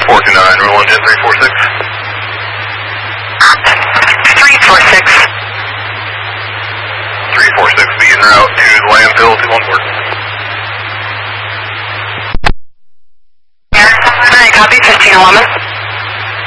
429, roll 110, 346. 346. 346, be en route to the landfill, 214. Copy, 1511.